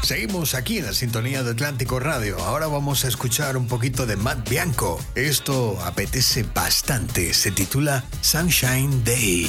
Seguimos aquí en la sintonía de Atlántico Radio. Ahora vamos a escuchar un poquito de Matt Bianco. Esto apetece bastante. Se titula Sunshine Day.